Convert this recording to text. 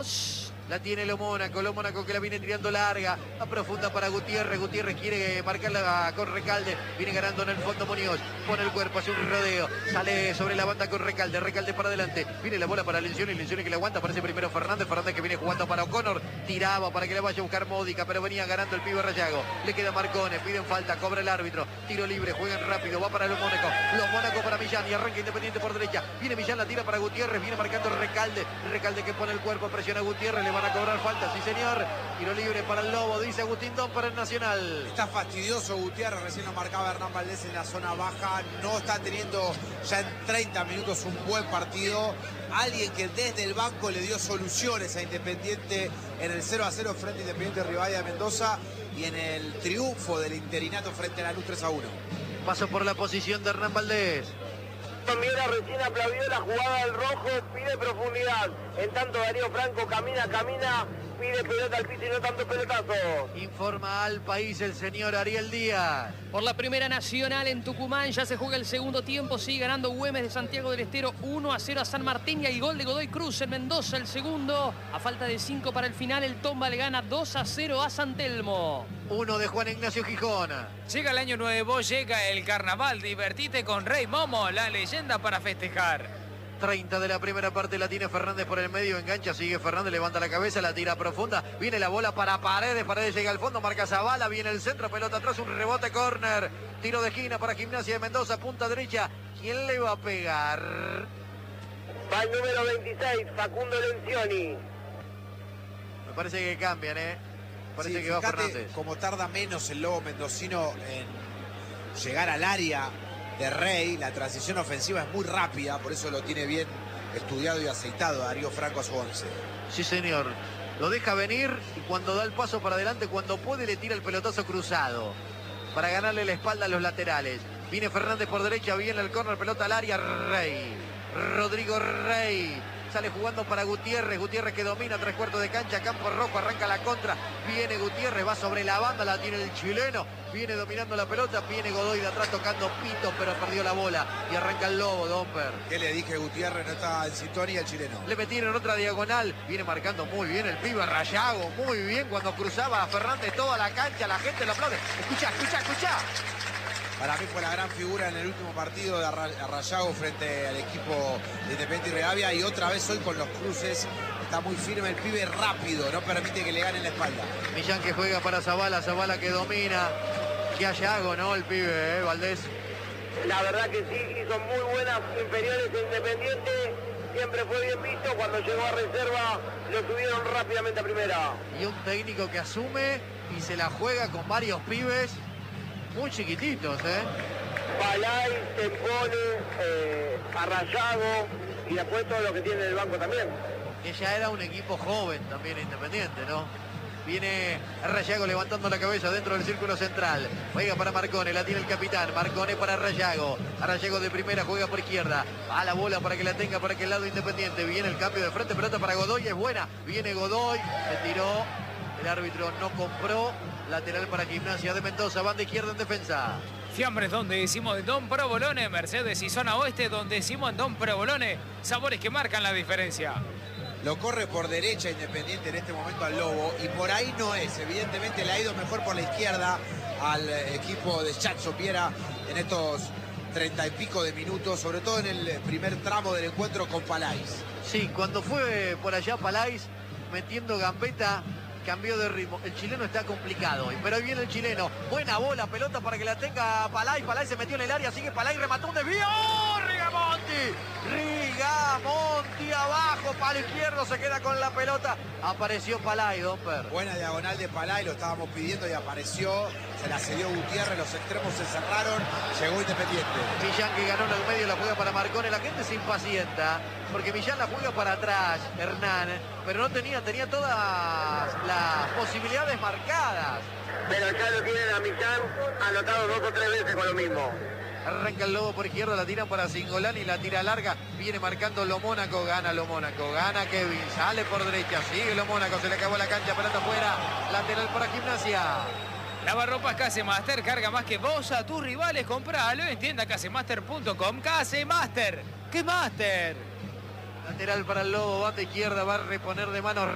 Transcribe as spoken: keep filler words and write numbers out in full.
La tiene lo Mónaco, lo Mónaco que la viene tirando larga, a profunda para Gutiérrez. Gutiérrez quiere marcarla con Recalde, viene ganando en el fondo Muñoz, pone el cuerpo, hace un rodeo, sale sobre la banda con Recalde, Recalde para adelante, viene la bola para Lencioni, Lencioni que la aguanta, aparece primero Fernández, Fernández que viene jugando para O'Connor, tiraba para que la vaya a buscar Módica, pero venía ganando el pibe Rayago, le queda Marcone, piden falta, cobra el árbitro, tiro libre, juegan rápido, va para los Mónaco, los Mónaco para Millán y arranca Independiente por derecha, viene Millán, la tira para Gutiérrez, viene marcando Recalde, Recalde que pone el cuerpo, presiona a Gutiérrez, le van a cobrar falta, sí señor, tiro libre para el Lobo, dice Agustín Don para el Nacional. Está fastidioso Gutiérrez, recién lo marcaba Hernán Valdés en la zona baja, no está teniendo ya en treinta minutos un buen partido, alguien que desde el banco le dio soluciones a Independiente en el cero a cero frente a Independiente Rivadavia de Mendoza y en el triunfo del interinato frente a la Luz tres a uno. Paso por la posición de Hernán Valdés. Miera recién aplaudió la jugada del rojo, pide profundidad. En tanto Darío Franco camina, camina, pide pelota al piso y no tanto pelotazo. Informa al país el señor Ariel Díaz. Por la Primera Nacional en Tucumán ya se juega el segundo tiempo, sigue ganando Güemes de Santiago del Estero uno a cero a San Martín y hay gol de Godoy Cruz en Mendoza el segundo. A falta de cinco para el final, el Tomba le gana dos a cero a San Telmo. Uno de Juan Ignacio Gijón. Llega el año nuevo, llega el carnaval, divertite con Rey Momo, la leyenda para festejar. treinta de la primera parte la tiene Fernández por el medio, engancha, sigue Fernández, levanta la cabeza, la tira profunda, viene la bola para Paredes, Paredes llega al fondo, marca Zavala, viene el centro, pelota atrás, un rebote, córner, tiro de esquina para Gimnasia de Mendoza, punta derecha, ¿quién le va a pegar? Va el número veintiséis, Facundo Lencioni. Me parece que cambian, ¿eh? Parece Sí, que va fíjate Fernández. como tarda menos el Lobo mendocino en llegar al área de Rey, la transición ofensiva es muy rápida, por eso lo tiene bien estudiado y aceitado Darío Franco a su once. Sí, señor. Lo deja venir y cuando da el paso para adelante, cuando puede, le tira el pelotazo cruzado para ganarle la espalda a los laterales. Viene Fernández por derecha, viene el córner, pelota al área, Rey. Rodrigo Rey. Sale jugando para Gutiérrez, Gutiérrez que domina tres cuartos de cancha, campo rojo, arranca la contra, viene Gutiérrez, va sobre la banda, la tiene el chileno, viene dominando la pelota, viene Godoy de atrás tocando pito, pero perdió la bola y arranca el Lobo, Domper. ¿Qué le dije? Gutiérrez no está en sintonía el chileno. Le metieron otra diagonal, viene marcando muy bien el pibe Rayago, muy bien cuando cruzaba a Fernández toda la cancha, la gente lo aplaude. Escucha, escucha, escucha. Para mí fue la gran figura en el último partido de Rayago frente al equipo de Independiente Rivadavia y otra vez hoy con los cruces. Está muy firme el pibe, rápido, no permite que le ganen la espalda. Millán que juega para Zavala, Zavala que domina. Que Ayago, ¿no? El pibe, ¿eh, Valdés? La verdad que sí, hizo muy buenas inferiores en Independiente. Siempre fue bien visto, cuando llegó a reserva lo subieron rápidamente a primera. Y un técnico que asume y se la juega con varios pibes muy chiquititos, ¿eh? Palay, Tempone, eh, Arrayago y después todo lo que tiene en el banco también. Que ya era un equipo joven también Independiente, ¿no? Viene Rayago levantando la cabeza dentro del círculo central. Juega para Marcone, la tiene el capitán. Marcone para Rayago. Rayago de primera, juega por izquierda. Va la bola para que la tenga para aquel lado Independiente. Viene el cambio de frente, pelota para Godoy, es buena. Viene Godoy, se tiró. El árbitro no compró. Lateral para Gimnasia de Mendoza, banda izquierda en defensa. Fiambres donde decimos de Don Provolone, Mercedes y zona oeste donde decimos Don Provolone, sabores que marcan la diferencia. Lo corre por derecha Independiente en este momento al Lobo y por ahí no es, evidentemente le ha ido mejor por la izquierda al equipo de Chacho Piera en estos treinta y pico de minutos, sobre todo en el primer tramo del encuentro con Palais. Sí, cuando fue por allá Palais metiendo gambeta, cambió de ritmo. El chileno está complicado hoy, pero ahí viene el chileno. Buena bola, pelota para que la tenga Palay. Palay se metió en el área, sigue Palay, remató un desvío. ¡Oh, Rigamonti! Rigamonti abajo, palo izquierdo, se queda con la pelota. Apareció Palay, Domper. Buena diagonal de Palay, lo estábamos pidiendo y apareció. Se la cedió Gutiérrez, los extremos se cerraron, llegó Independiente. Millán que ganó en el medio, la juega para Marcone. La gente se impacienta, porque Millán la juega para atrás, Hernán, pero no tenía, tenía todas las posibilidades marcadas. Pero ya lo tienen a Millán anotado dos o tres veces con lo mismo. Arranca el Lobo por izquierda, la tira para Cingolani, la tira larga, viene marcando lo Mónaco, gana lo Mónaco, gana Kevin, sale por derecha, sigue lo Mónaco, se le acabó la cancha, pelota afuera, lateral para Gimnasia. Lavarropas Casemaster, carga más que vos a tus rivales, compralo en tienda casemaster punto com. Casemaster, ¿qué Master? Lateral para el Lobo, banda izquierda, va a reponer de manos